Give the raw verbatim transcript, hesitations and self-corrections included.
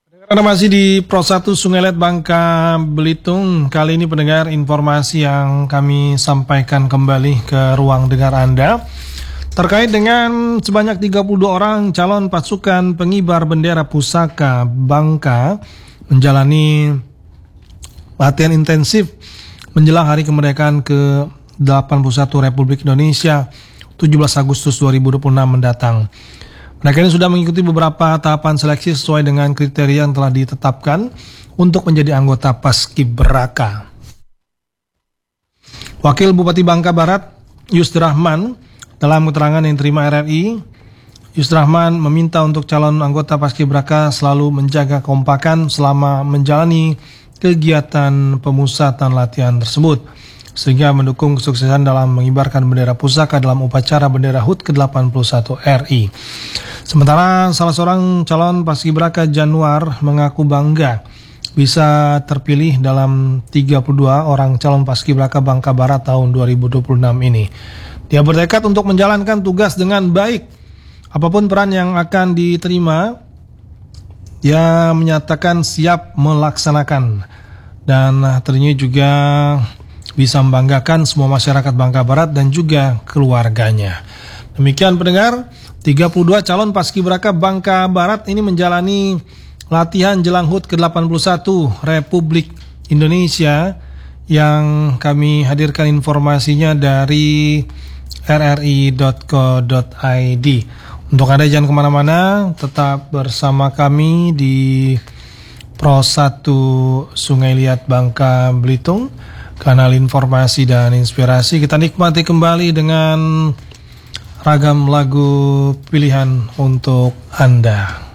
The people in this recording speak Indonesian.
Anda masih di Pro satu Sungai Liat Bangka Belitung. Kali ini pendengar, informasi yang kami sampaikan kembali ke ruang dengar Anda terkait dengan sebanyak tiga puluh dua orang calon pasukan pengibar bendera pusaka Bangka menjalani latihan intensif menjelang Hari Kemerdekaan ke delapan puluh satu Republik Indonesia tujuh belas Agustus dua ribu dua puluh enam mendatang. Mereka ini sudah mengikuti beberapa tahapan seleksi sesuai dengan kriteria yang telah ditetapkan untuk menjadi anggota Paskibraka. Wakil Bupati Bangka Barat, Yusdi Rahman, dalam keterangan yang diterima R R I, Yusdi Rahman meminta untuk calon anggota Paskibraka selalu menjaga kekompakan selama menjalani kegiatan pemusatan latihan tersebut, sehingga mendukung kesuksesan dalam mengibarkan bendera pusaka dalam upacara bendera H U T ke delapan puluh satu R I. Sementara salah seorang calon Paskibraka, Januar, mengaku bangga bisa terpilih dalam tiga puluh dua orang calon Paskibraka Bangka Barat tahun dua ribu dua puluh enam ini. Dia bertekad untuk menjalankan tugas dengan baik. Apapun peran yang akan diterima, dia menyatakan siap melaksanakan. Dan tentunya juga bisa membanggakan semua masyarakat Bangka Barat dan juga keluarganya. Demikian pendengar, tiga puluh dua calon Paskibraka Bangka Barat ini menjalani latihan jelang H U T ke delapan puluh satu Republik Indonesia yang kami hadirkan informasinya dari r r i dot co dot i d. Untuk Anda jangan kemana-mana, tetap bersama kami di Pro satu Sungai Liat Bangka Belitung, kanal informasi dan inspirasi. Kita nikmati kembali dengan ragam lagu pilihan untuk Anda.